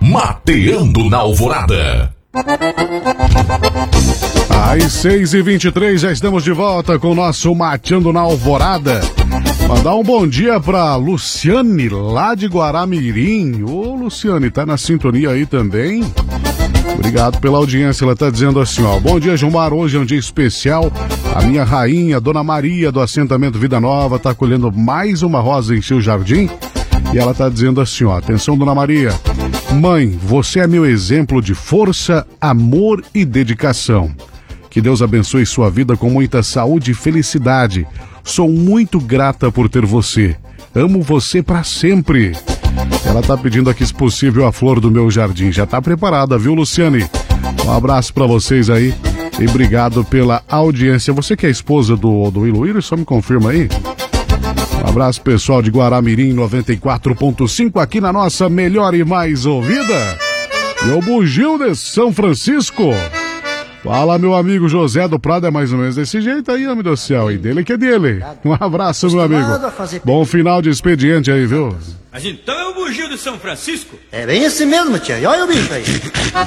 Mateando na Alvorada. Às 6h23 já estamos de volta com o nosso Mateando na Alvorada. Mandar um bom dia pra Luciane, lá de Guaramirim. Ô, Luciane, tá na sintonia aí também? Obrigado pela audiência. Ela tá dizendo assim, ó: bom dia, Gilmar, hoje é um dia especial. A minha rainha, Dona Maria, do assentamento Vida Nova, tá colhendo mais uma rosa em seu jardim. E ela tá dizendo assim, ó: atenção, Dona Maria. Mãe, você é meu exemplo de força, amor e dedicação. Que Deus abençoe sua vida com muita saúde e felicidade. Sou muito grata por ter você. Amo você pra sempre. Ela tá pedindo aqui, se possível, a flor do meu jardim. Já tá preparada, viu, Luciane? Um abraço pra vocês aí e obrigado pela audiência. Você que é esposa do Iluíro, só me confirma aí. Um abraço, pessoal de Guaramirim 94.5 aqui na nossa melhor e mais ouvida. E o Bugio de São Francisco. Fala, meu amigo José do Prado, é mais ou menos desse jeito aí, homem do céu. E dele que é dele. Um abraço, meu amigo. Bom final de expediente aí, viu? Mas então é o Bugio de São Francisco? É bem esse mesmo, tia. E olha o bicho aí.